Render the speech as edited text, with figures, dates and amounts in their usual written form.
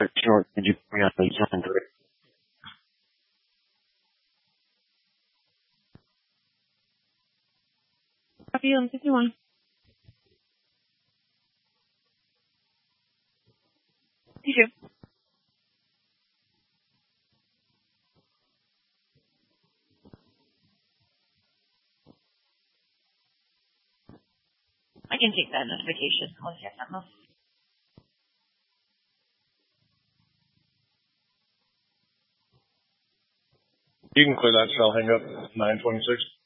Sure. Did you bring up 873? Copy on 51. You too. I can take that notification. I'll check that now. You can clear that cell hang up 926.